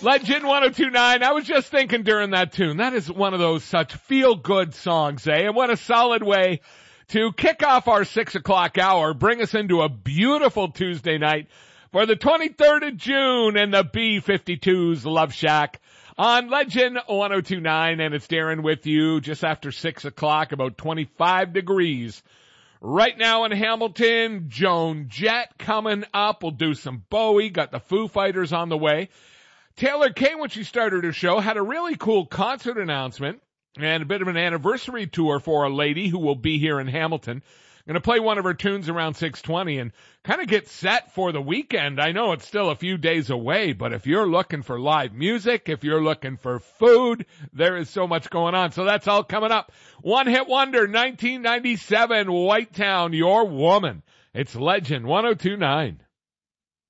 Legend 1029. I was just thinking during that tune, that is one of those such feel-good songs, eh? And what a solid way to kick off our 6 o'clock hour, bring us into a beautiful Tuesday night for the 23rd of June and the B-52's Love Shack on Legend 1029. And it's Darren with you just after 6 o'clock, about 25 degrees. Right now in Hamilton, Joan Jett coming up. We'll do some Bowie, got the Foo Fighters on the way. Taylor Kay, when she started her show, had a really cool concert announcement and a bit of an anniversary tour for a lady who will be here in Hamilton. Going to play one of her tunes around 6:20 and kind of get set for the weekend. I know it's still a few days away, but if you're looking for live music, if you're looking for food, there is so much going on. So that's all coming up. One hit wonder, 1997, White Town, Your Woman. It's Legend 1029.